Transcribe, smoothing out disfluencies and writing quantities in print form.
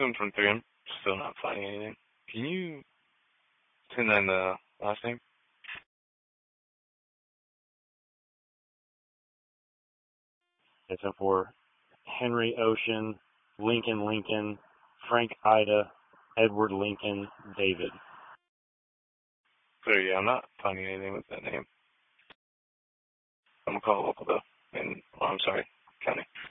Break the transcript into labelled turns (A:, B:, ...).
A: 2 from 3. I'm still not finding anything. Can you send in the last name?
B: It's up for Henry Ocean, Lincoln, Frank Ida, Edward Lincoln, David.
A: So yeah, I'm not finding anything with that name. I'm gonna call local though, and I'm sorry, county.